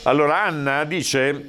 Allora Anna dice...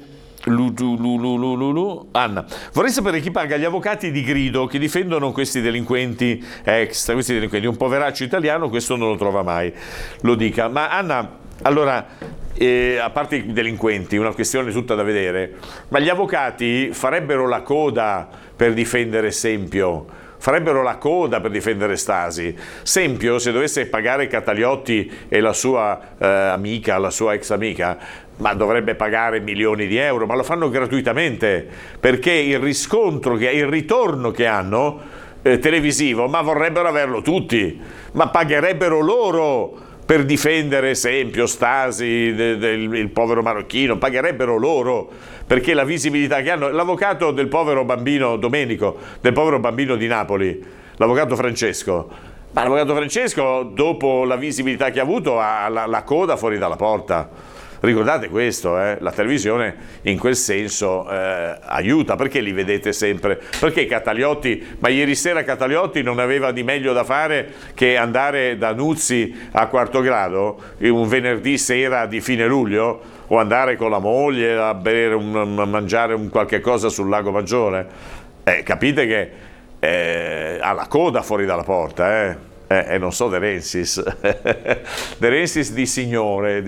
Anna, vorrei sapere chi paga gli avvocati di grido che difendono questi delinquenti extra, questi delinquenti. Un poveraccio italiano questo non lo trova mai, lo dica. Ma Anna, allora, a parte i delinquenti, una questione tutta da vedere, ma gli avvocati farebbero la coda per difendere Sempio? Farebbero la coda per difendere Stasi. Sempio, se dovesse pagare Cataliotti e la sua amica, la sua ex amica, ma dovrebbe pagare milioni di euro, ma lo fanno gratuitamente, perché il riscontro, il ritorno che hanno televisivo, ma vorrebbero averlo tutti, ma pagherebbero loro per difendere Sempio, Stasi, il povero marocchino, pagherebbero loro, perché la visibilità che hanno. L'avvocato del povero bambino Domenico, del povero bambino di Napoli, l'avvocato Francesco, ma l'avvocato Francesco, dopo la visibilità che ha avuto, ha la coda fuori dalla porta. Ricordate questo, la televisione in quel senso aiuta. Perché li vedete sempre? Perché Cataliotti, ma ieri sera Cataliotti non aveva di meglio da fare che andare da Nuzzi a Quarto Grado un venerdì sera di fine luglio, o andare con la moglie a bere a mangiare un qualche cosa sul Lago Maggiore? Capite che ha la coda fuori dalla porta, non so De Rensis. De Rensis di signore.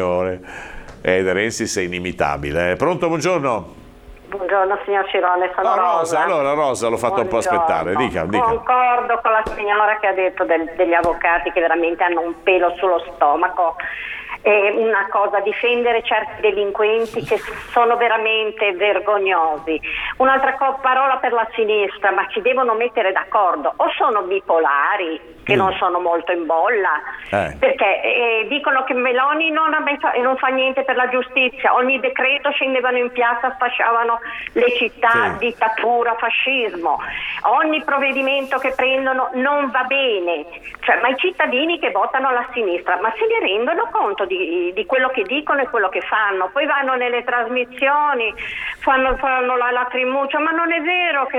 De Rensis è inimitabile. Pronto, buongiorno? Buongiorno signor Cirone, sono Rosa. Allora Rosa, l'ho fatto un po' aspettare, dica. Concordo con la signora che ha detto degli avvocati che veramente hanno un pelo sullo stomaco. È una cosa, difendere certi delinquenti che sono veramente vergognosi. Un'altra parola per la sinistra, ma ci devono mettere d'accordo, o sono bipolari, che non sono molto in bolla, perché dicono che Meloni non fa niente per la giustizia, ogni decreto scendevano in piazza, sfasciavano le città, dittatura, fascismo, ogni provvedimento che prendono non va bene, ma i cittadini che votano alla sinistra, ma se ne rendono conto di quello che dicono e quello che fanno? Poi vanno nelle trasmissioni, fanno la lacrimuccia, ma non è vero che